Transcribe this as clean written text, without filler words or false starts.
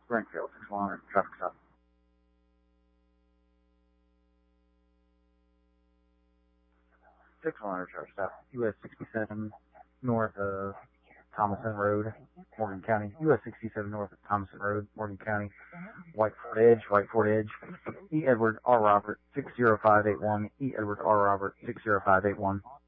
Springfield, 6100, traffic stop. Traffic stop. US 67 north of Thomason Road, Morgan County. US 67 north of Thomason Road, Morgan County. White Fort Edge. E. Edward R. Robert 60581. E. Edward R. Robert 60581.